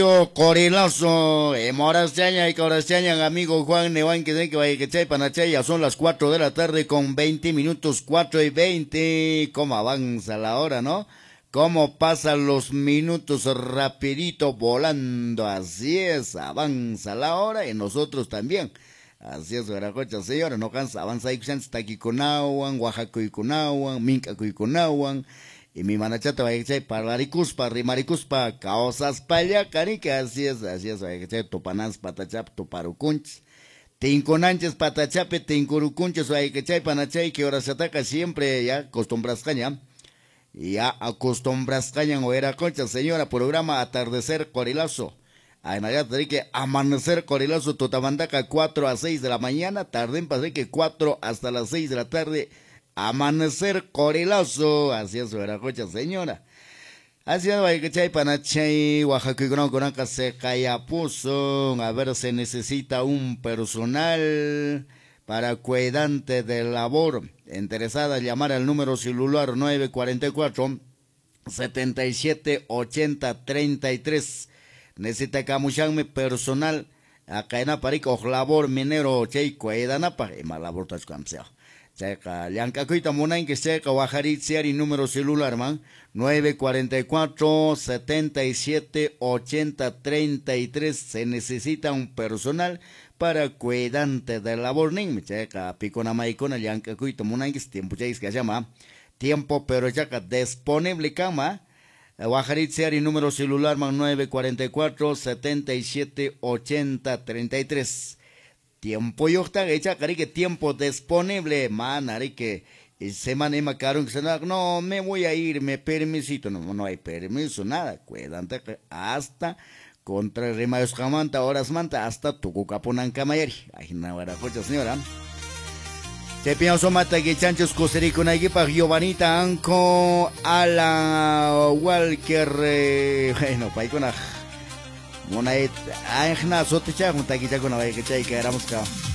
Corilazo, Morastaña y Corastaña, amigo Juan Nevan, que vaya que chay panachay, ya son las 4 de la tarde con 20 minutos, 4:20, cómo avanza la hora, ¿no? Cómo pasan los minutos rapidito volando, así es, avanza la hora y nosotros también. Así es, Veracocha, señora, no cansa, avanza y Taquiconahuan, Oaxaca y Cunahuan, Minca y Cunahuan. Y mi manachata va a decir parlaricuspa, rimaricuspa, caosas paya, canica, así es, va a decir topanás, patachap, toparucunch, tinconanches, patachape, tincurucunches, va a decir panachay, que ahora se ataca siempre, ya, acostumbras caña, ya, acostumbras caña, o era concha, señora, programa Atardecer Corilazo, en allá te que Amanecer Corilazo, Totabandaca, 4 a 6 de la mañana, tarde en pasé que 4 hasta las 6 de la tarde, Amanecer Corilazo, así es, Veracocha, señora. Así es, Guayachay, Panachay, Oaxaca y Conaca se calla puso. A ver, se necesita un personal para cuidante de labor. Interesada, llamar al número celular 944-7780-33. Necesita camucharme personal. Acá en Aparico, labor minero, chay, cuidanapa, y malabor tascamseo. Checa, Llancacuita Munain que checa Guajarit Seari número celular man 944-7780-33. Se necesita un personal para cuidante de labor nin checa Picona Maicona Llancacuita Munain que tiempo que se llama tiempo pero checa disponible cama Guajarit Seari número celular man 944-7780-33. Tiempo yo está hecha, cari que tiempo disponible, man, ari que semana y macaron que se no, me voy a ir, me permisito, no hay permiso, nada, cuidante hasta contra Rima Escamanta, horas manta, hasta Tucucaponan Camayari. Ay, no, era cocha señora. Te pienso mata que chanchos coserico na equipa Giovanita Anco a la Walker, bueno, paikona. Mona it, ay, na sote cha, junta aquí cha con la que éramos cao.